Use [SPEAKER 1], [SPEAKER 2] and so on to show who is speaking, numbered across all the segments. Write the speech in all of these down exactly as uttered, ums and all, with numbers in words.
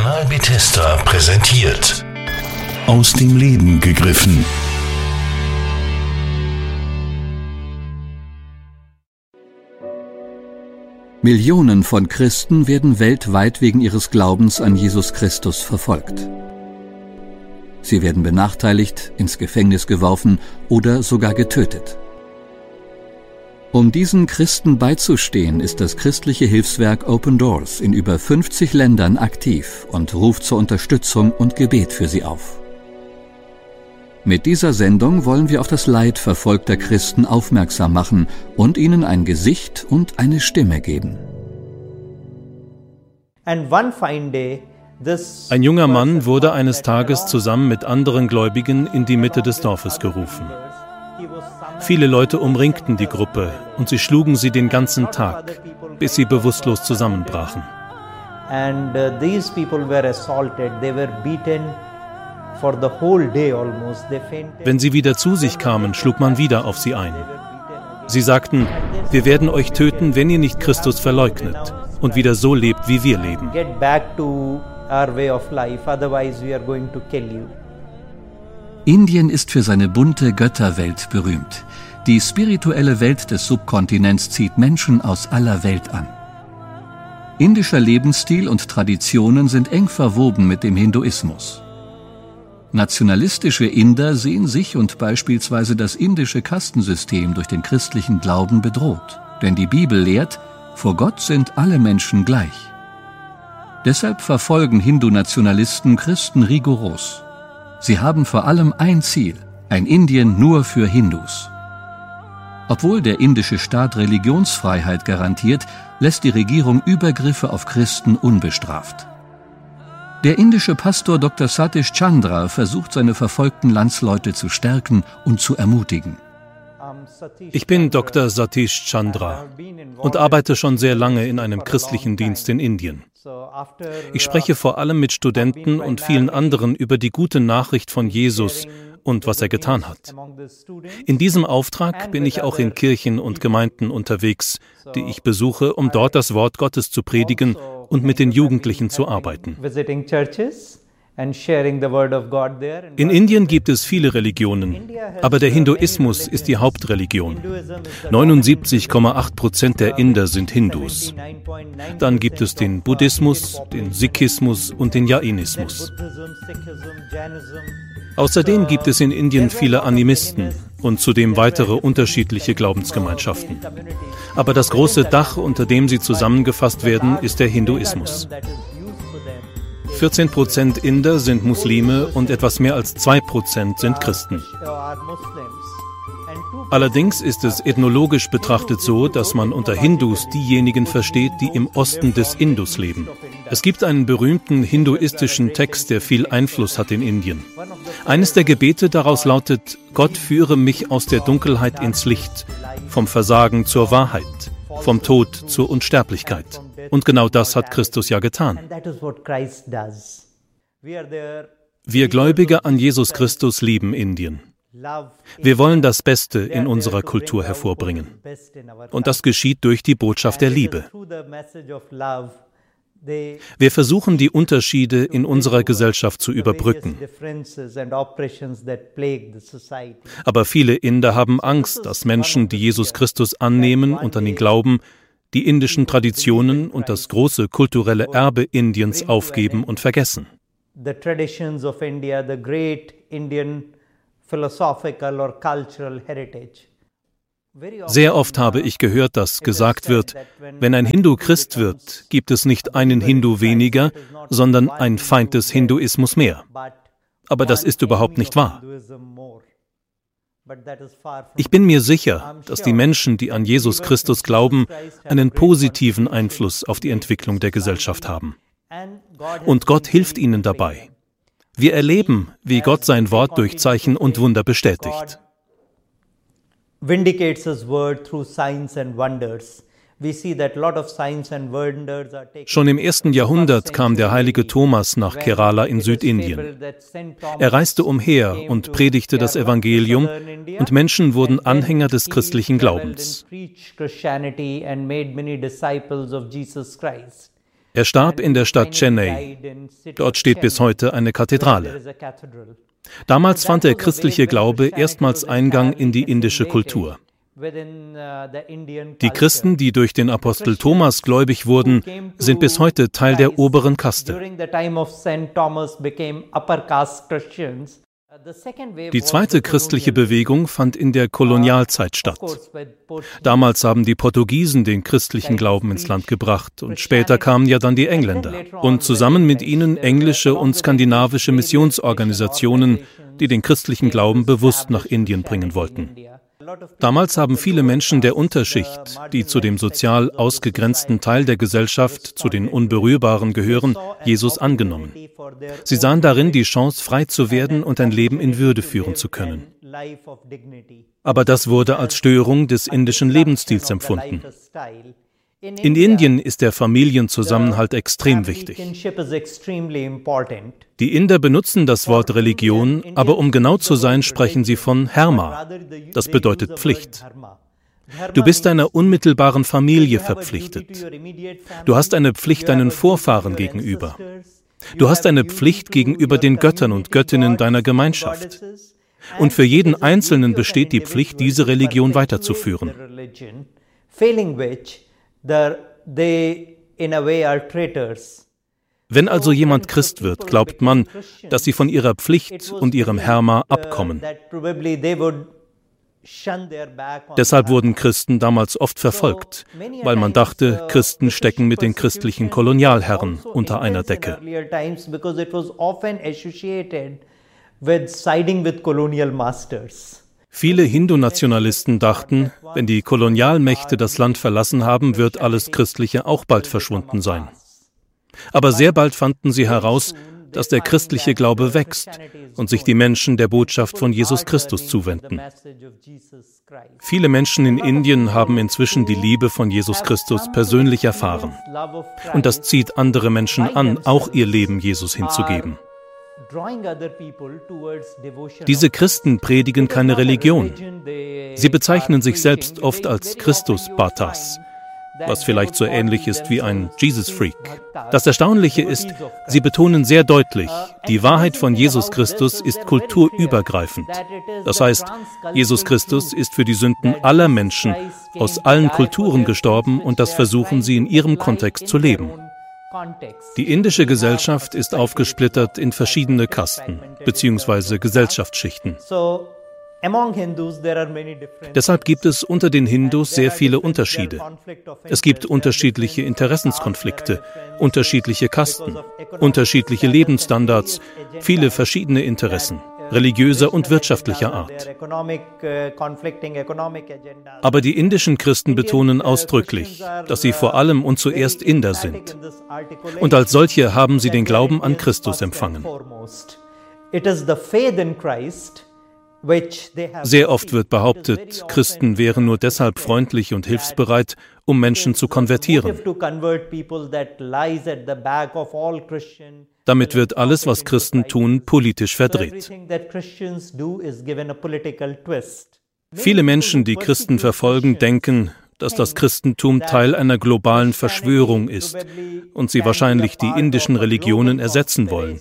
[SPEAKER 1] Kanal Bethesda präsentiert. Aus dem Leben gegriffen.
[SPEAKER 2] Millionen von Christen werden weltweit wegen ihres Glaubens an Jesus Christus verfolgt. Sie werden benachteiligt, ins Gefängnis geworfen oder sogar getötet. Um diesen Christen beizustehen, ist das christliche Hilfswerk Open Doors in über fünfzig Ländern aktiv und ruft zur Unterstützung und Gebet für sie auf. Mit dieser Sendung wollen wir auf das Leid verfolgter Christen aufmerksam machen und ihnen ein Gesicht und eine Stimme geben.
[SPEAKER 3] Ein junger Mann wurde eines Tages zusammen mit anderen Gläubigen in die Mitte des Dorfes gerufen. Viele Leute umringten die Gruppe und sie schlugen sie den ganzen Tag, bis sie bewusstlos zusammenbrachen. Wenn sie wieder zu sich kamen, schlug man wieder auf sie ein. Sie sagten, wir werden euch töten, wenn ihr nicht Christus verleugnet und wieder so lebt, wie wir leben.
[SPEAKER 2] Indien ist für seine bunte Götterwelt berühmt. Die spirituelle Welt des Subkontinents zieht Menschen aus aller Welt an. Indischer Lebensstil und Traditionen sind eng verwoben mit dem Hinduismus. Nationalistische Inder sehen sich und beispielsweise das indische Kastensystem durch den christlichen Glauben bedroht. Denn die Bibel lehrt, vor Gott sind alle Menschen gleich. Deshalb verfolgen Hindu-Nationalisten Christen rigoros. Sie haben vor allem ein Ziel, ein Indien nur für Hindus. Obwohl der indische Staat Religionsfreiheit garantiert, lässt die Regierung Übergriffe auf Christen unbestraft. Der indische Pastor Doktor Satish Chandra versucht, seine verfolgten Landsleute zu stärken und zu ermutigen.
[SPEAKER 3] Ich bin Doktor Satish Chandra und arbeite schon sehr lange in einem christlichen Dienst in Indien. Ich spreche vor allem mit Studenten und vielen anderen über die gute Nachricht von Jesus und was er getan hat. In diesem Auftrag bin ich auch in Kirchen und Gemeinden unterwegs, die ich besuche, um dort das Wort Gottes zu predigen und mit den Jugendlichen zu arbeiten. In Indien gibt es viele Religionen, aber der Hinduismus ist die Hauptreligion. neunundsiebzig Komma acht Prozent der Inder sind Hindus. Dann gibt es den Buddhismus, den Sikhismus und den Jainismus. Außerdem gibt es in Indien viele Animisten und zudem weitere unterschiedliche Glaubensgemeinschaften. Aber das große Dach, unter dem sie zusammengefasst werden, ist der Hinduismus. vierzehn Prozent Inder sind Muslime und etwas mehr als zwei Prozent sind Christen. Allerdings ist es ethnologisch betrachtet so, dass man unter Hindus diejenigen versteht, die im Osten des Indus leben. Es gibt einen berühmten hinduistischen Text, der viel Einfluss hat in Indien. Eines der Gebete daraus lautet, Gott führe mich aus der Dunkelheit ins Licht, vom Versagen zur Wahrheit, vom Tod zur Unsterblichkeit. Und genau das hat Christus ja getan. Wir Gläubige an Jesus Christus lieben Indien. Wir wollen das Beste in unserer Kultur hervorbringen. Und das geschieht durch die Botschaft der Liebe. Wir versuchen, die Unterschiede in unserer Gesellschaft zu überbrücken. Aber viele Inder haben Angst, dass Menschen, die Jesus Christus annehmen und an ihn glauben, die indischen Traditionen und das große kulturelle Erbe Indiens aufgeben und vergessen. Sehr oft habe ich gehört, dass gesagt wird, wenn ein Hindu Christ wird, gibt es nicht einen Hindu weniger, sondern ein Feind des Hinduismus mehr. Aber das ist überhaupt nicht wahr. Ich bin mir sicher, dass die Menschen, die an Jesus Christus glauben, einen positiven Einfluss auf die Entwicklung der Gesellschaft haben. Und Gott hilft ihnen dabei. Wir erleben, wie Gott sein Wort durch Zeichen und Wunder bestätigt. Schon im ersten Jahrhundert kam der heilige Thomas nach Kerala in Südindien. Er reiste umher und predigte das Evangelium und Menschen wurden Anhänger des christlichen Glaubens. Er starb in der Stadt Chennai. Dort steht bis heute eine Kathedrale. Damals fand der christliche Glaube erstmals Eingang in die indische Kultur. Die Christen, die durch den Apostel Thomas gläubig wurden, sind bis heute Teil der oberen Kaste. Die zweite christliche Bewegung fand in der Kolonialzeit statt. Damals haben die Portugiesen den christlichen Glauben ins Land gebracht und später kamen ja dann die Engländer und zusammen mit ihnen englische und skandinavische Missionsorganisationen, die den christlichen Glauben bewusst nach Indien bringen wollten. Damals haben viele Menschen der Unterschicht, die zu dem sozial ausgegrenzten Teil der Gesellschaft, zu den Unberührbaren gehören, Jesus angenommen. Sie sahen darin die Chance, frei zu werden und ein Leben in Würde führen zu können. Aber das wurde als Störung des indischen Lebensstils empfunden. In Indien ist der Familienzusammenhalt extrem wichtig. Die Inder benutzen das Wort Religion, aber um genau zu sein, sprechen sie von Dharma. Das bedeutet Pflicht. Du bist deiner unmittelbaren Familie verpflichtet. Du hast eine Pflicht deinen Vorfahren gegenüber. Du hast eine Pflicht gegenüber den Göttern und Göttinnen deiner Gemeinschaft. Und für jeden Einzelnen besteht die Pflicht, diese Religion weiterzuführen. Wenn also jemand Christ wird, glaubt man, dass sie von ihrer Pflicht und ihrem Dharma abkommen. Deshalb wurden Christen damals oft verfolgt, weil man dachte, Christen stecken mit den christlichen Kolonialherren unter einer Decke. Viele Hindu-Nationalisten dachten, wenn die Kolonialmächte das Land verlassen haben, wird alles Christliche auch bald verschwunden sein. Aber sehr bald fanden sie heraus, dass der christliche Glaube wächst und sich die Menschen der Botschaft von Jesus Christus zuwenden. Viele Menschen in Indien haben inzwischen die Liebe von Jesus Christus persönlich erfahren. Und das zieht andere Menschen an, auch ihr Leben Jesus hinzugeben. Diese Christen predigen keine Religion. Sie bezeichnen sich selbst oft als Christus-Bhattas, was vielleicht so ähnlich ist wie ein Jesus-Freak. Das Erstaunliche ist, sie betonen sehr deutlich, die Wahrheit von Jesus Christus ist kulturübergreifend. Das heißt, Jesus Christus ist für die Sünden aller Menschen aus allen Kulturen gestorben und das versuchen sie in ihrem Kontext zu leben. Die indische Gesellschaft ist aufgesplittert in verschiedene Kasten bzw. Gesellschaftsschichten. Deshalb gibt es unter den Hindus sehr viele Unterschiede. Es gibt unterschiedliche Interessenskonflikte, unterschiedliche Kasten, unterschiedliche Lebensstandards, viele verschiedene Interessen, religiöser und wirtschaftlicher Art. Aber die indischen Christen betonen ausdrücklich, dass sie vor allem und zuerst Inder sind. Und als solche haben sie den Glauben an Christus empfangen. Sehr oft wird behauptet, Christen wären nur deshalb freundlich und hilfsbereit, um Menschen zu konvertieren. Damit wird alles, was Christen tun, politisch verdreht. Viele Menschen, die Christen verfolgen, denken, dass das Christentum Teil einer globalen Verschwörung ist und sie wahrscheinlich die indischen Religionen ersetzen wollen.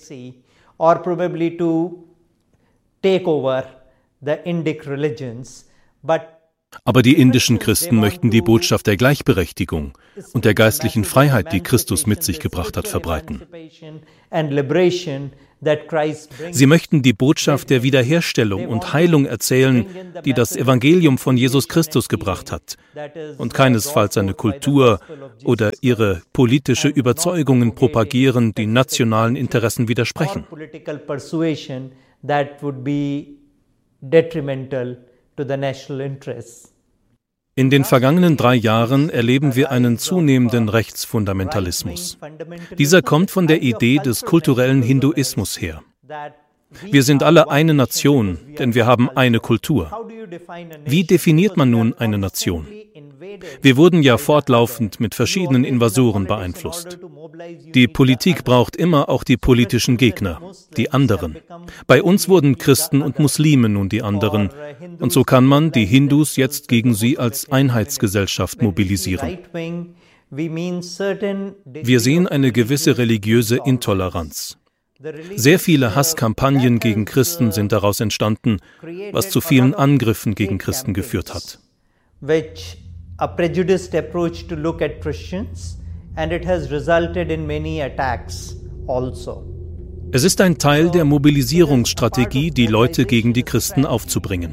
[SPEAKER 3] Aber die indischen Christen möchten die Botschaft der Gleichberechtigung und der geistlichen Freiheit, die Christus mit sich gebracht hat, verbreiten. Sie möchten die Botschaft der Wiederherstellung und Heilung erzählen, die das Evangelium von Jesus Christus gebracht hat, und keinesfalls eine Kultur oder ihre politische Überzeugungen propagieren, die nationalen Interessen widersprechen. In den vergangenen drei Jahren erleben wir einen zunehmenden Rechtsfundamentalismus. Dieser kommt von der Idee des kulturellen Hinduismus her. Wir sind alle eine Nation, denn wir haben eine Kultur. Wie definiert man nun eine Nation? Wir wurden ja fortlaufend mit verschiedenen Invasoren beeinflusst. Die Politik braucht immer auch die politischen Gegner, die anderen. Bei uns wurden Christen und Muslime nun die anderen. Und so kann man die Hindus jetzt gegen sie als Einheitsgesellschaft mobilisieren. Wir sehen eine gewisse religiöse Intoleranz. Sehr viele Hasskampagnen gegen Christen sind daraus entstanden, was zu vielen Angriffen gegen Christen geführt hat. Es ist ein Teil der Mobilisierungsstrategie, die Leute gegen die Christen aufzubringen.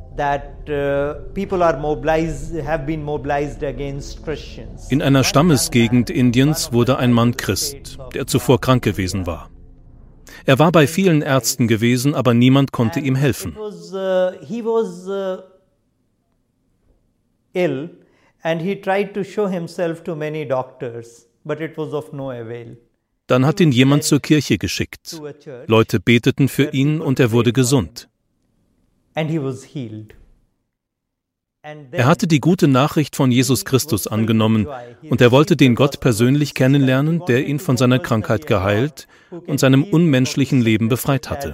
[SPEAKER 3] In einer Stammesgegend Indiens wurde ein Mann Christ, der zuvor krank gewesen war. Er war bei vielen Ärzten gewesen, aber niemand konnte ihm helfen. Dann hat ihn jemand zur Kirche geschickt. Leute beteten für ihn und er wurde gesund. Er hatte die gute Nachricht von Jesus Christus angenommen und er wollte den Gott persönlich kennenlernen, der ihn von seiner Krankheit geheilt und seinem unmenschlichen Leben befreit hatte.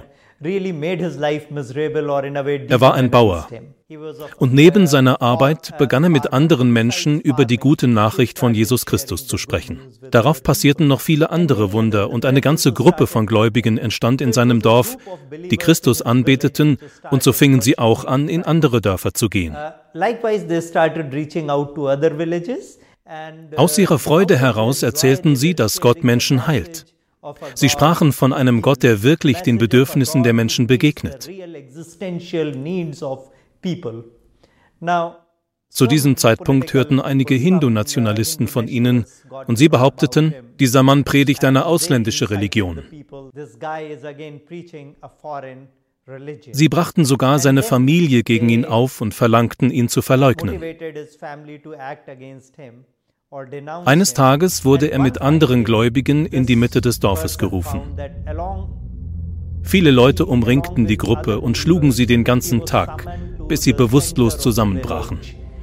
[SPEAKER 3] Er war ein Bauer. Und neben seiner Arbeit begann er mit anderen Menschen über die gute Nachricht von Jesus Christus zu sprechen. Darauf passierten noch viele andere Wunder und eine ganze Gruppe von Gläubigen entstand in seinem Dorf, die Christus anbeteten, und so fingen sie auch an, in andere Dörfer zu gehen. Aus ihrer Freude heraus erzählten sie, dass Gott Menschen heilt. Sie sprachen von einem Gott, der wirklich den Bedürfnissen der Menschen begegnet. Zu diesem Zeitpunkt hörten einige Hindu-Nationalisten von ihnen und sie behaupteten, dieser Mann predigt eine ausländische Religion. Sie brachten sogar seine Familie gegen ihn auf und verlangten, ihn zu verleugnen. Eines Tages wurde er mit anderen Gläubigen in die Mitte des Dorfes gerufen. Viele Leute umringten die Gruppe und schlugen sie den ganzen Tag, bis sie bewusstlos zusammenbrachen.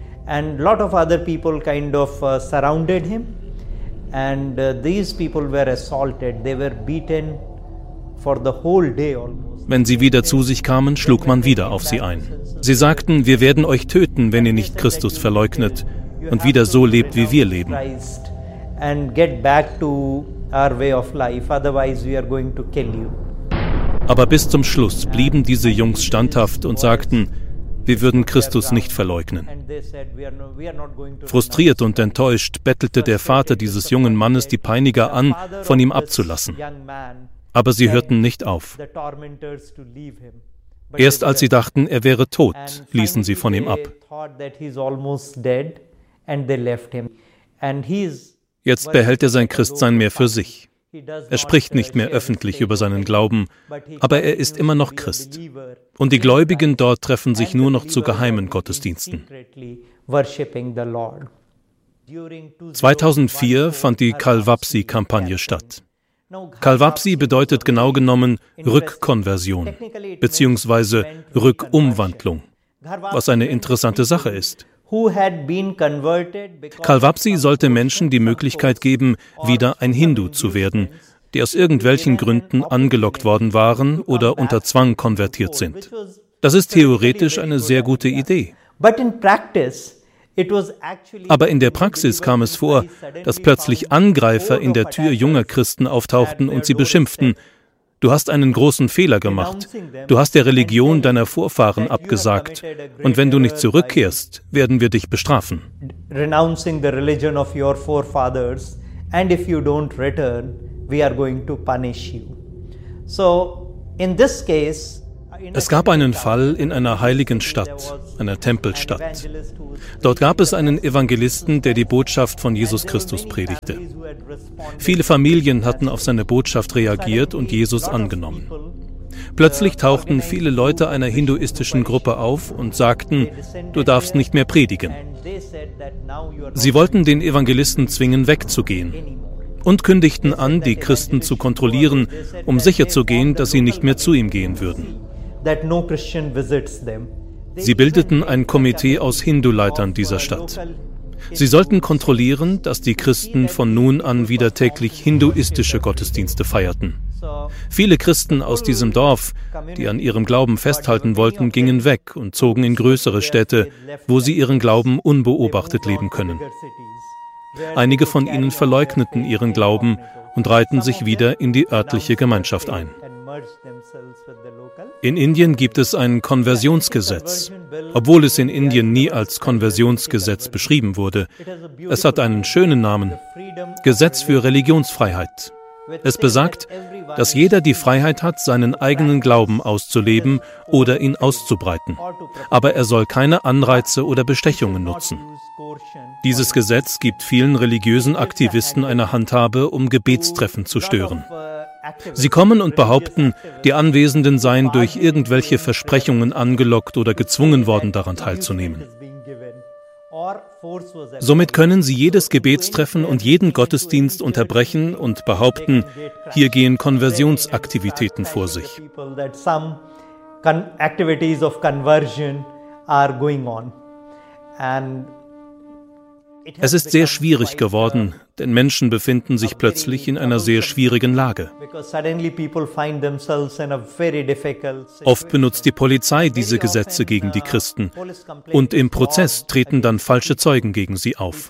[SPEAKER 3] Wenn sie wieder zu sich kamen, schlug man wieder auf sie ein. Sie sagten, wir werden euch töten, wenn ihr nicht Christus verleugnet und wieder so lebt, wie wir leben. Aber bis zum Schluss blieben diese Jungs standhaft und sagten, wir würden Christus nicht verleugnen. Frustriert und enttäuscht bettelte der Vater dieses jungen Mannes die Peiniger an, von ihm abzulassen. Aber sie hörten nicht auf. Erst als sie dachten, er wäre tot, ließen sie von ihm ab. Jetzt behält er sein Christsein mehr für sich. Er spricht nicht mehr öffentlich über seinen Glauben, aber er ist immer noch Christ. Und die Gläubigen dort treffen sich nur noch zu geheimen Gottesdiensten. zweitausendvier fand die Kalvapsi-Kampagne statt. Kalvapsi bedeutet genau genommen Rückkonversion bzw. Rückumwandlung, was eine interessante Sache ist. Kalvapsi sollte Menschen die Möglichkeit geben, wieder ein Hindu zu werden, die aus irgendwelchen Gründen angelockt worden waren oder unter Zwang konvertiert sind. Das ist theoretisch eine sehr gute Idee. Aber in der Praxis kam es vor, dass plötzlich Angreifer in der Tür junger Christen auftauchten und sie beschimpften: Du hast einen großen Fehler gemacht. Du hast der Religion deiner Vorfahren abgesagt. Und wenn du nicht zurückkehrst, werden wir dich bestrafen.
[SPEAKER 4] Renouncing the religion of your forefathers, and if you don't return, we are going to punish you. So, in this case,
[SPEAKER 3] es gab einen Fall in einer heiligen Stadt, einer Tempelstadt. Dort gab es einen Evangelisten, der die Botschaft von Jesus Christus predigte. Viele Familien hatten auf seine Botschaft reagiert und Jesus angenommen. Plötzlich tauchten viele Leute einer hinduistischen Gruppe auf und sagten, du darfst nicht mehr predigen. Sie wollten den Evangelisten zwingen, wegzugehen und kündigten an, die Christen zu kontrollieren, um sicherzugehen, dass sie nicht mehr zu ihm gehen würden. Sie bildeten ein Komitee aus Hindu-Leitern dieser Stadt. Sie sollten kontrollieren, dass die Christen von nun an wieder täglich hinduistische Gottesdienste feierten. Viele Christen aus diesem Dorf, die an ihrem Glauben festhalten wollten, gingen weg und zogen in größere Städte, wo sie ihren Glauben unbeobachtet leben können. Einige von ihnen verleugneten ihren Glauben und reihten sich wieder in die örtliche Gemeinschaft ein. In Indien gibt es ein Konversionsgesetz, obwohl es in Indien nie als Konversionsgesetz beschrieben wurde. Es hat einen schönen Namen: Gesetz für Religionsfreiheit. Es besagt, dass jeder die Freiheit hat, seinen eigenen Glauben auszuleben oder ihn auszubreiten. Aber er soll keine Anreize oder Bestechungen nutzen. Dieses Gesetz gibt vielen religiösen Aktivisten eine Handhabe, um Gebetstreffen zu stören. Sie kommen und behaupten, die Anwesenden seien durch irgendwelche Versprechungen angelockt oder gezwungen worden, daran teilzunehmen. Somit können sie jedes Gebetstreffen und jeden Gottesdienst unterbrechen und behaupten, hier gehen Konversionsaktivitäten vor sich. Es ist sehr schwierig geworden, denn Menschen befinden sich plötzlich in einer sehr schwierigen Lage. Oft benutzt die Polizei diese Gesetze gegen die Christen und im Prozess treten dann falsche Zeugen gegen sie auf.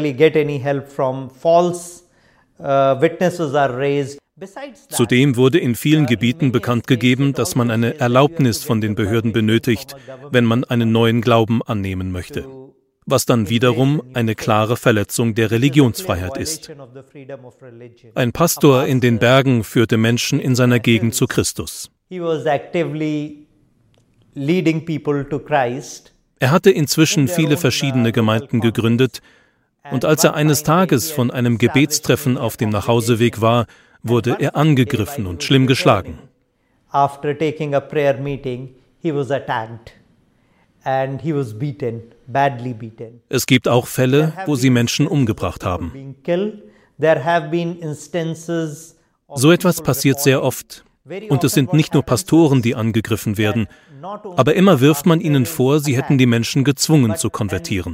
[SPEAKER 3] Zudem wurde in vielen Gebieten bekannt gegeben, dass man eine Erlaubnis von den Behörden benötigt, wenn man einen neuen Glauben annehmen möchte, was dann wiederum eine klare Verletzung der Religionsfreiheit ist. Ein Pastor in den Bergen führte Menschen in seiner Gegend zu Christus. Er hatte inzwischen viele verschiedene Gemeinden gegründet, und als er eines Tages von einem Gebetstreffen auf dem Nachhauseweg war, wurde er angegriffen und schlimm geschlagen.
[SPEAKER 4] After taking a prayer meeting, he was attacked. And he was beaten, badly beaten.
[SPEAKER 3] Es gibt auch Fälle, wo sie Menschen umgebracht haben. So etwas passiert sehr oft. Und es sind nicht nur Pastoren, die angegriffen werden, aber immer wirft man ihnen vor, sie hätten die Menschen gezwungen zu konvertieren.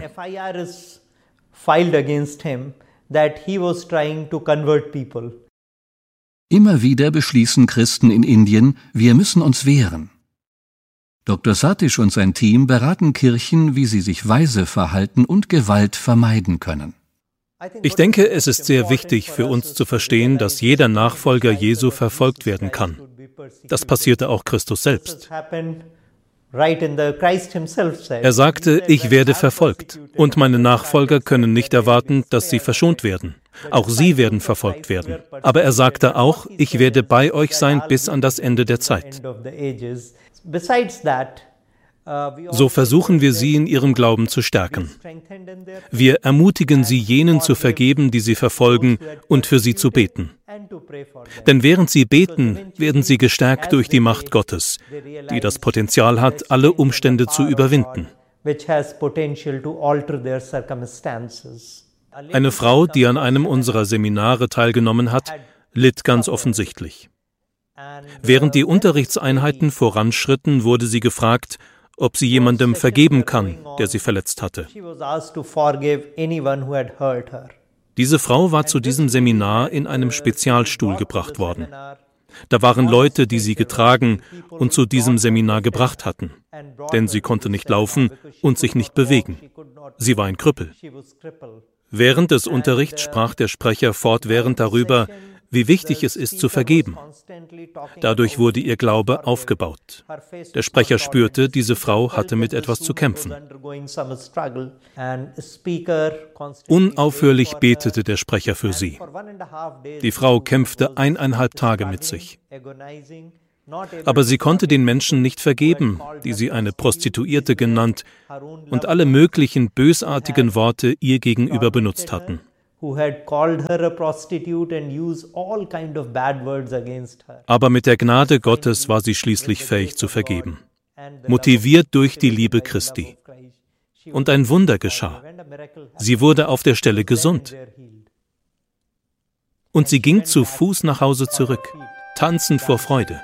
[SPEAKER 2] Immer wieder beschließen Christen in Indien, wir müssen uns wehren. Doktor Satish und sein Team beraten Kirchen, wie sie sich weise verhalten und Gewalt vermeiden können.
[SPEAKER 3] Ich denke, es ist sehr wichtig für uns zu verstehen, dass jeder Nachfolger Jesu verfolgt werden kann. Das passierte auch Christus selbst. Er sagte, ich werde verfolgt, und meine Nachfolger können nicht erwarten, dass sie verschont werden. Auch sie werden verfolgt werden. Aber er sagte auch, ich werde bei euch sein bis an das Ende der Zeit. So versuchen wir sie in ihrem Glauben zu stärken. Wir ermutigen sie, jenen zu vergeben, die sie verfolgen, und für sie zu beten. Denn während sie beten, werden sie gestärkt durch die Macht Gottes, die das Potenzial hat, alle Umstände zu überwinden. Eine Frau, die an einem unserer Seminare teilgenommen hat, litt ganz offensichtlich. Während die Unterrichtseinheiten voranschritten, wurde sie gefragt, ob sie jemandem vergeben kann, der sie verletzt hatte. Diese Frau war zu diesem Seminar in einem Spezialstuhl gebracht worden. Da waren Leute, die sie getragen und zu diesem Seminar gebracht hatten, denn sie konnte nicht laufen und sich nicht bewegen. Sie war ein Krüppel. Während des Unterrichts sprach der Sprecher fortwährend darüber, wie wichtig es ist, zu vergeben. Dadurch wurde ihr Glaube aufgebaut. Der Sprecher spürte, diese Frau hatte mit etwas zu kämpfen. Unaufhörlich betete der Sprecher für sie. Die Frau kämpfte eineinhalb Tage mit sich. Aber sie konnte den Menschen nicht vergeben, die sie eine Prostituierte genannt und alle möglichen bösartigen Worte ihr gegenüber benutzt hatten. Aber mit der Gnade Gottes war sie schließlich fähig zu vergeben, motiviert durch die Liebe Christi. Und ein Wunder geschah. Sie wurde auf der Stelle gesund. Und sie ging zu Fuß nach Hause zurück, tanzend vor Freude.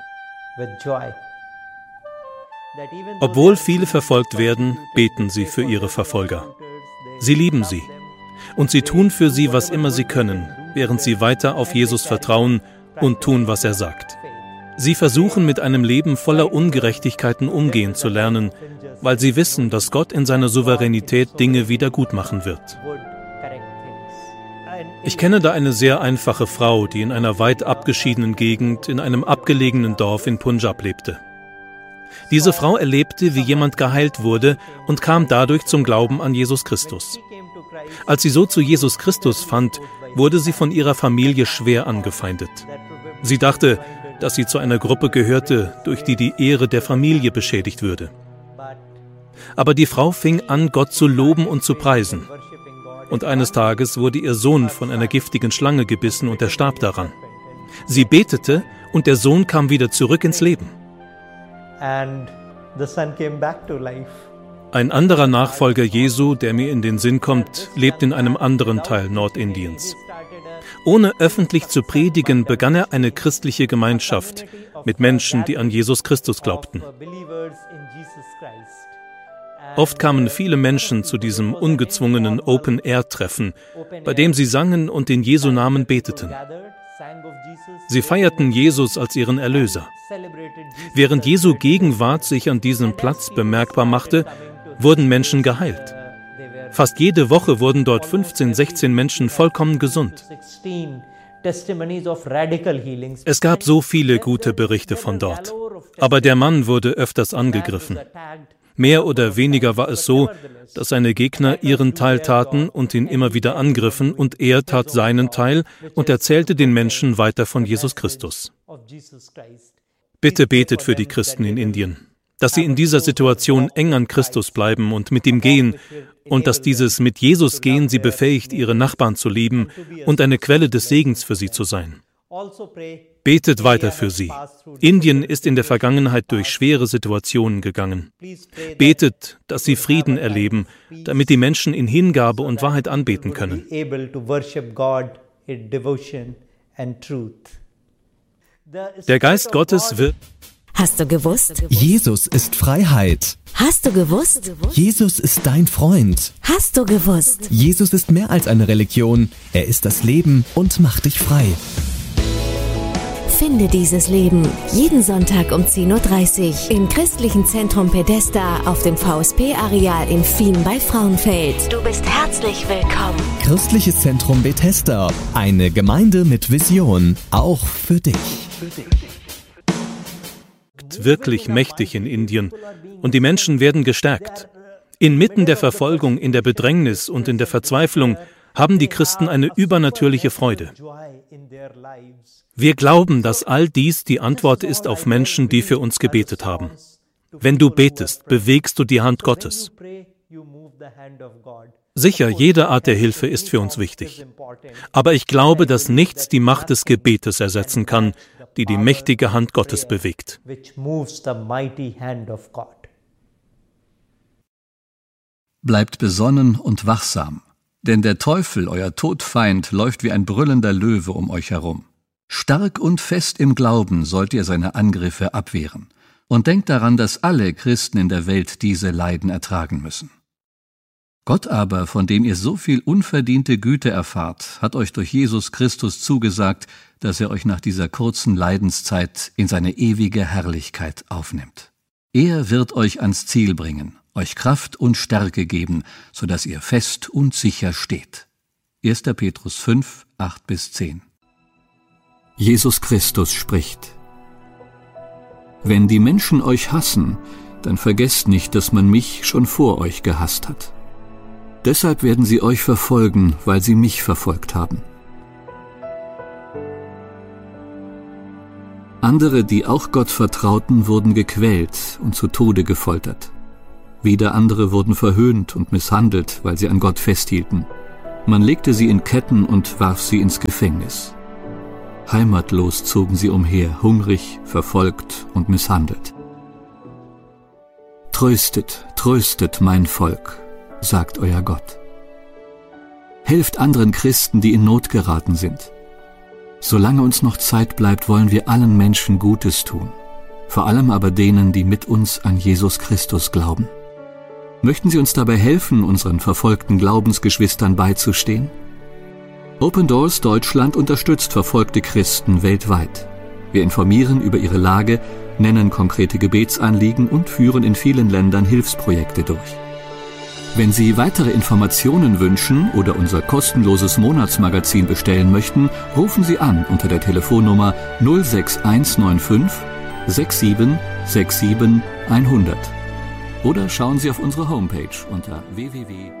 [SPEAKER 3] Obwohl viele verfolgt werden, beten sie für ihre Verfolger. Sie lieben sie. Und sie tun für sie, was immer sie können, während sie weiter auf Jesus vertrauen und tun, was er sagt. Sie versuchen, mit einem Leben voller Ungerechtigkeiten umgehen zu lernen, weil sie wissen, dass Gott in seiner Souveränität Dinge wieder gut machen wird. Ich kenne da eine sehr einfache Frau, die in einer weit abgeschiedenen Gegend in einem abgelegenen Dorf in Punjab lebte. Diese Frau erlebte, wie jemand geheilt wurde und kam dadurch zum Glauben an Jesus Christus. Als sie so zu Jesus Christus fand, wurde sie von ihrer Familie schwer angefeindet. Sie dachte, dass sie zu einer Gruppe gehörte, durch die die Ehre der Familie beschädigt würde. Aber die Frau fing an, Gott zu loben und zu preisen. Und eines Tages wurde ihr Sohn von einer giftigen Schlange gebissen und er starb daran. Sie betete und der Sohn kam wieder zurück ins Leben. Ein anderer Nachfolger Jesu, der mir in den Sinn kommt, lebt in einem anderen Teil Nordindiens. Ohne öffentlich zu predigen, begann er eine christliche Gemeinschaft mit Menschen, die an Jesus Christus glaubten. Oft kamen viele Menschen zu diesem ungezwungenen Open-Air-Treffen, bei dem sie sangen und in Jesu Namen beteten. Sie feierten Jesus als ihren Erlöser. Während Jesu Gegenwart sich an diesem Platz bemerkbar machte, wurden Menschen geheilt. Fast jede Woche wurden dort fünfzehn, sechzehn Menschen vollkommen gesund. Es gab so viele gute Berichte von dort. Aber der Mann wurde öfters angegriffen. Mehr oder weniger war es so, dass seine Gegner ihren Teil taten und ihn immer wieder angriffen und er tat seinen Teil und erzählte den Menschen weiter von Jesus Christus. Bitte betet für die Christen in Indien, dass sie in dieser Situation eng an Christus bleiben und mit ihm gehen und dass dieses mit Jesus gehen sie befähigt, ihre Nachbarn zu lieben und eine Quelle des Segens für sie zu sein. Betet weiter für sie. Indien ist in der Vergangenheit durch schwere Situationen gegangen. Betet, dass sie Frieden erleben, damit die Menschen in Hingabe und Wahrheit anbeten können. Der Geist Gottes wird...
[SPEAKER 5] Hast du gewusst?
[SPEAKER 6] Jesus ist Freiheit.
[SPEAKER 5] Hast du gewusst?
[SPEAKER 6] Jesus ist dein Freund.
[SPEAKER 5] Hast du gewusst?
[SPEAKER 6] Jesus ist mehr als eine Religion. Er ist das Leben und macht dich frei.
[SPEAKER 5] Finde dieses Leben jeden Sonntag um zehn Uhr dreißig im Christlichen Zentrum Bethesda auf dem V S P-Areal in Fien bei Frauenfeld. Du bist herzlich willkommen.
[SPEAKER 6] Christliches Zentrum Bethesda, eine Gemeinde mit Vision, auch für dich.
[SPEAKER 3] Wirklich mächtig in Indien und die Menschen werden gestärkt. Inmitten der Verfolgung, in der Bedrängnis und in der Verzweiflung haben die Christen eine übernatürliche Freude. Wir glauben, dass all dies die Antwort ist auf Menschen, die für uns gebetet haben. Wenn du betest, bewegst du die Hand Gottes. Sicher, jede Art der Hilfe ist für uns wichtig. Aber ich glaube, dass nichts die Macht des Gebetes ersetzen kann, die die mächtige Hand Gottes bewegt.
[SPEAKER 2] Bleibt besonnen und wachsam, denn der Teufel, euer Todfeind, läuft wie ein brüllender Löwe um euch herum. Stark und fest im Glauben sollt ihr seine Angriffe abwehren. Und denkt daran, dass alle Christen in der Welt diese Leiden ertragen müssen. Gott aber, von dem ihr so viel unverdiente Güte erfahrt, hat euch durch Jesus Christus zugesagt, dass er euch nach dieser kurzen Leidenszeit in seine ewige Herrlichkeit aufnimmt. Er wird euch ans Ziel bringen, euch Kraft und Stärke geben, sodass ihr fest und sicher steht. erster Petrus fünf, acht bis zehn. Jesus Christus spricht: Wenn die Menschen euch hassen, dann vergesst nicht, dass man mich schon vor euch gehasst hat. Deshalb werden sie euch verfolgen, weil sie mich verfolgt haben. Andere, die auch Gott vertrauten, wurden gequält und zu Tode gefoltert. Wieder andere wurden verhöhnt und misshandelt, weil sie an Gott festhielten. Man legte sie in Ketten und warf sie ins Gefängnis. Heimatlos zogen sie umher, hungrig, verfolgt und misshandelt. Tröstet, tröstet mein Volk, sagt euer Gott. Helft anderen Christen, die in Not geraten sind. Solange uns noch Zeit bleibt, wollen wir allen Menschen Gutes tun, vor allem aber denen, die mit uns an Jesus Christus glauben. Möchten Sie uns dabei helfen, unseren verfolgten Glaubensgeschwistern beizustehen? Open Doors Deutschland unterstützt verfolgte Christen weltweit. Wir informieren über ihre Lage, nennen konkrete Gebetsanliegen und führen in vielen Ländern Hilfsprojekte durch. Wenn Sie weitere Informationen wünschen oder unser kostenloses Monatsmagazin bestellen möchten, rufen Sie an unter der Telefonnummer null sechs eins neun fünf sechs sieben sechs sieben hundert oder schauen Sie auf unsere Homepage unter w w w punkt